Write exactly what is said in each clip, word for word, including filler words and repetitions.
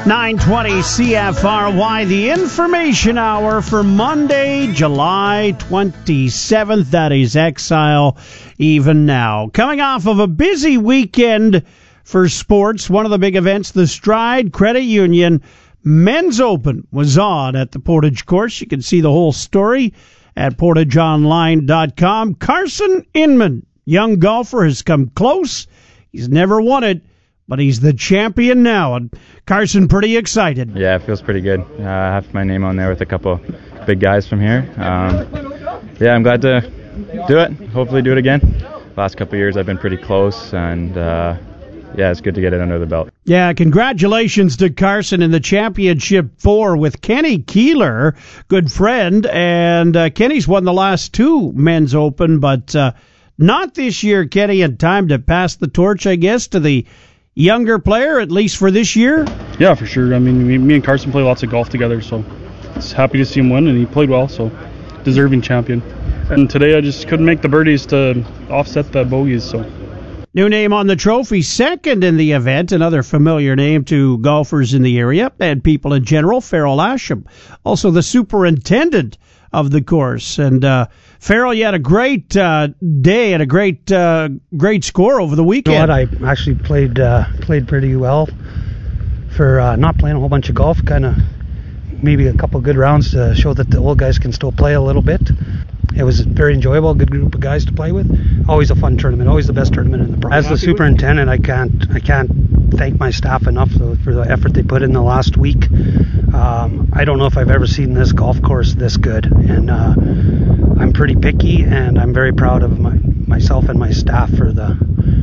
nine twenty C F R Y, the information hour for Monday, July twenty-seventh. That is Exile Even Now. Coming off of a busy weekend for sports, one of the big events, the Stride Credit Union Men's Open, was on at the Portage course. You can see the whole story at portage online dot com. Carson Inman, young golfer, has come close. He's never won it, but he's the champion now. And Carson, pretty excited. Yeah, it feels pretty good. Uh, I have my name on there with a couple big guys from here. Um, yeah, I'm glad to do it. Hopefully do it again. Last couple of years I've been pretty close, and uh, yeah, it's good to get it under the belt. Yeah, congratulations to Carson in the championship four with Kenny Keeler, good friend. And uh, Kenny's won the last two Men's Open, but uh, not this year. Kenny had time to pass the torch, I guess, to the younger player, at least for this year. Yeah, for sure. I mean, me, me and Carson play lots of golf together, so it's happy to see him win, and he played well, so deserving champion. And today I just couldn't make the birdies to offset the bogeys, so. New name on the trophy, second in the event, another familiar name to golfers in the area and people in general, Farrell Asham, also the superintendent of the course. And uh, Farrell, you had a great uh, day and a great uh, great score over the weekend. You know what, I actually played uh, played pretty well for uh, not playing a whole bunch of golf, kind of maybe a couple good rounds to show that the old guys can still play a little bit. It was very enjoyable, good group of guys to play with. Always a fun tournament, always the best tournament in the province. As the superintendent, I can't I can't thank my staff enough for the effort they put in the last week. Um, I don't know if I've ever seen this golf course this good, and uh, I'm pretty picky, and I'm very proud of my, myself and my staff for the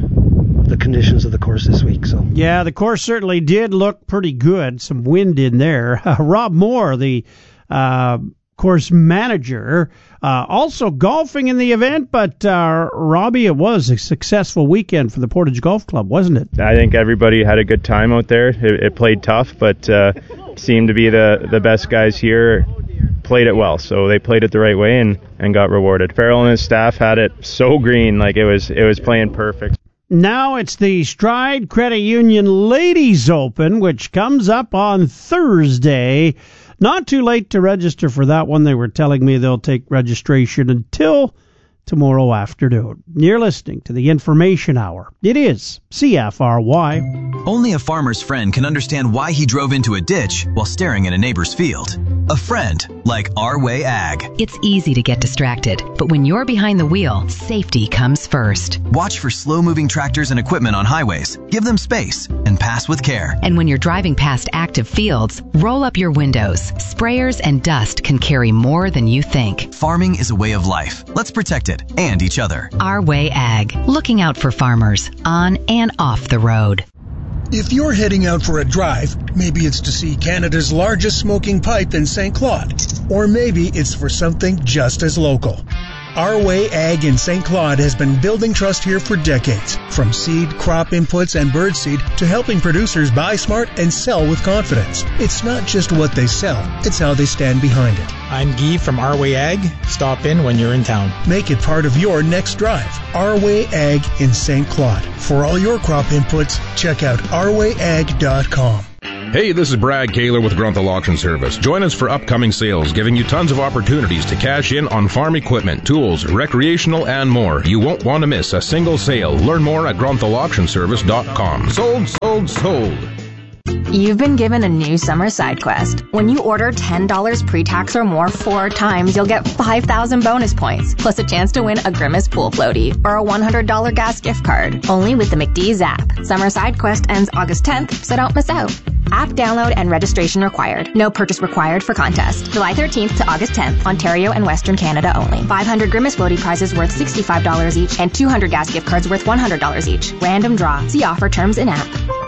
the conditions of the course this week. So yeah, the course certainly did look pretty good. Some wind in there. Uh, Rob Moore, the uh, course manager, uh, also golfing in the event, but uh, Robbie, it was a successful weekend for the Portage Golf Club, wasn't it? I think everybody had a good time out there. It, it played tough, but uh, seemed to be the, the best guys here played it well, so they played it the right way and, and got rewarded. Farrell and his staff had it so green, like it was it was playing perfect. Now it's the Stride Credit Union Ladies Open, which comes up on Thursday. Not too late to register for that one. They were telling me they'll take registration until tomorrow afternoon. You're listening to the Information Hour. It is C F R Y. Only a farmer's friend can understand why he drove into a ditch while staring at a neighbor's field. A friend like Our Way Ag. It's easy to get distracted, but when you're behind the wheel, safety comes first. Watch for slow-moving tractors and equipment on highways. Give them space and pass with care. And when you're driving past active fields, roll up your windows. Sprayers and dust can carry more than you think. Farming is a way of life. Let's protect it and each other. Our Way Ag. Looking out for farmers on and off the road. If you're heading out for a drive, maybe it's to see Canada's largest smoking pipe in Saint Claude, or maybe it's for something just as local. Our Way Ag in Saint Claude has been building trust here for decades. From seed, crop inputs, and birdseed to helping producers buy smart and sell with confidence. It's not just what they sell, it's how they stand behind it. I'm Guy from Our Way Ag. Stop in when you're in town. Make it part of your next drive. Our Way Ag in Saint Claude. For all your crop inputs, check out our way ag dot com. Hey, this is Brad Kaler with Grunthal Auction Service. Join us for upcoming sales, giving you tons of opportunities to cash in on farm equipment, tools, recreational, and more. You won't want to miss a single sale. Learn more at grunthal auction service dot com. Sold, sold, sold. You've been given a new summer side quest. When you order ten dollars pre-tax or more four times, you'll get five thousand bonus points, plus a chance to win a Grimace pool floaty or a one hundred dollars gas gift card. Only with the McDee's app. Summer side quest ends August tenth, so don't miss out. App download and registration required. No purchase required for contest. July thirteenth to August tenth, Ontario and Western Canada only. five hundred Grimace floaty prizes worth sixty-five dollars each and two hundred gas gift cards worth one hundred dollars each. Random draw. See offer terms in app.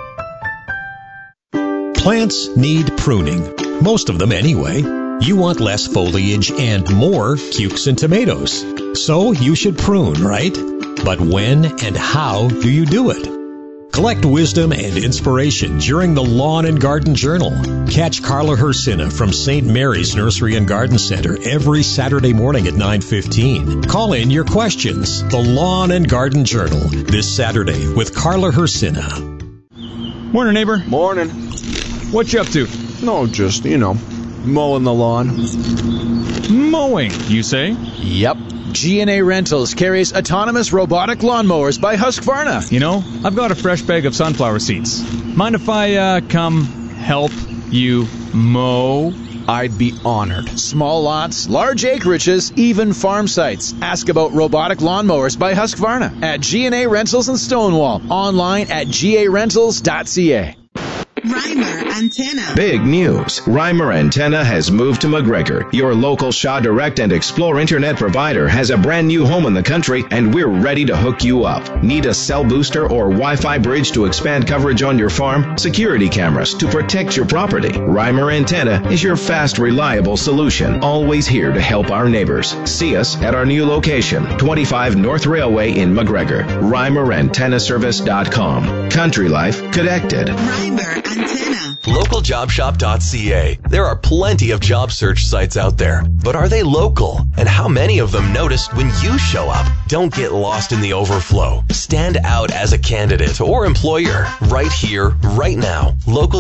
Plants need pruning. Most of them anyway. You want less foliage and more cukes and tomatoes. So you should prune, right? But when and how do you do it? Collect wisdom and inspiration during the Lawn and Garden Journal. Catch Carla Hersina from Saint Mary's Nursery and Garden Center every Saturday morning at nine fifteen. Call in your questions. The Lawn and Garden Journal this Saturday with Carla Hersina. Morning, neighbor. Morning. What you up to? No, just, you know, mowing the lawn. Mowing, you say? Yep. G and A Rentals carries autonomous robotic lawnmowers by Husqvarna. You know, I've got a fresh bag of sunflower seeds. Mind if I uh, come help you mow? I'd be honored. Small lots, large acreages, even farm sites. Ask about robotic lawnmowers by Husqvarna at G and A Rentals in Stonewall. Online at g a rentals dot c a. Reimer Antenna. Big news. Reimer Antenna has moved to McGregor. Your local Shaw Direct and Explore internet provider has a brand new home in the country, and we're ready to hook you up. Need a cell booster or Wi-Fi bridge to expand coverage on your farm? Security cameras to protect your property? Reimer Antenna is your fast, reliable solution. Always here to help our neighbors. See us at our new location, twenty-five North Railway in McGregor. Reimer Antenna Service dot com. Country Life Connected. Reimer Antenna. local job shop dot c a. There are plenty of job search sites out there, but are they local? And how many of them notice when you show up? Don't get lost in the overflow. Stand out as a candidate or employer right here, right now. Local